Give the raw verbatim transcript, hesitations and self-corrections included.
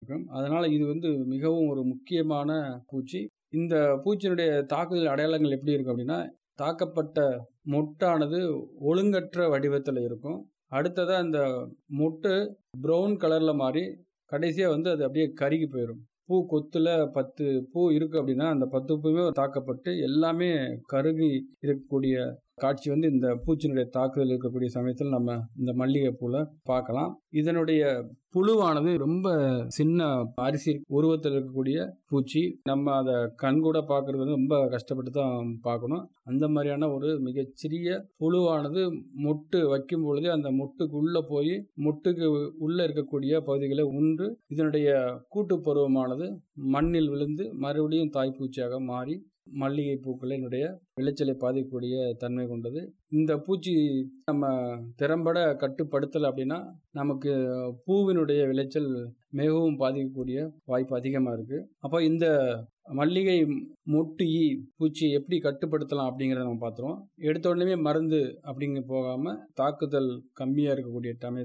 இருக்கும். அதனால இது வந்து மிகவும் ஒரு முக்கியமான பூச்சி. இந்த பூச்சியினுடைய தாக்குதல் அடையாளங்கள் எப்படி இருக்கும் அப்படின்னா, தாக்கப்பட்ட மொட்டானது ஒழுங்கற்ற வடிவத்துல இருக்கும். அடுத்ததா அந்த மொட்டு ப்ரவுன் கலர்ல மாறி கடைசியா வந்து அது அப்படியே கருகி போயிரும். பூ கொத்துல பத்து பூ இருக்கு அப்படின்னா, அந்த பத்து பூவுமே தாக்கப்பட்டு எல்லாமே கருகி இருக்கக்கூடிய காட்சி வந்து இந்த பூச்சியினுடைய தாக்குதல் இருக்கக்கூடிய சமயத்தில் நம்ம இந்த மல்லிகைப்பூல பார்க்கலாம். இதனுடைய புழுவானது ரொம்ப சின்ன அரிசி உருவத்தில் இருக்கக்கூடிய பூச்சி. நம்ம அதை கண்கூட பார்க்கறது வந்து ரொம்ப கஷ்டப்பட்டு தான் பார்க்கணும். அந்த மாதிரியான ஒரு மிகச்சிறிய புழுவானது மொட்டு வைக்கும் பொழுதே அந்த மொட்டுக்குள்ள போய் மொட்டுக்கு உள்ள இருக்கக்கூடிய பகுதிகளை உண்டு இதனுடைய கூட்டு பருவமானது மண்ணில் விழுந்து மறுபடியும் தாய்ப்பூச்சியாக மாறி மல்லிகை பூக்களினுடைய விளைச்சலை பாதிக்கக்கூடிய தன்மை கொண்டது. இந்த பூச்சி நம்ம திறம்பட கட்டுப்படுத்தலை அப்படின்னா நமக்கு பூவினுடைய விளைச்சல் மிகவும் பாதிக்கக்கூடிய வாய்ப்பு அதிகமாக இருக்கு. அப்போ இந்த மல்லிகை மொட்டு ஈ பூச்சியை எப்படி கட்டுப்படுத்தலாம் அப்படிங்கிறத நம்ம பார்த்துருவோம். எடுத்த உடனே மருந்து அப்படிங்க போகாம தாக்குதல் கம்மியாக இருக்கக்கூடிய